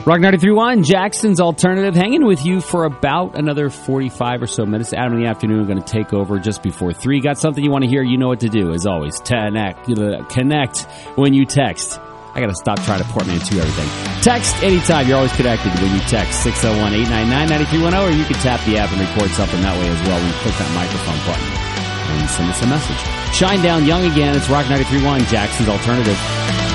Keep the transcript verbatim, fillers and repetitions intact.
Rock ninety-three point one, Jackson's Alternative, hanging with you for about another forty-five or so minutes. Adam in the afternoon, going to take over just before three. Got something you want to hear, you know what to do. As always, connect, connect when you text. I got to stop trying to portmanteau everything. Text anytime. You're always connected when you text six oh one, eight nine nine, nine three one zero, or you can tap the app and record something that way as well when you click that microphone button and send us a message. Shine Down Young again. It's Rock ninety-three point one, Jackson's Alternative.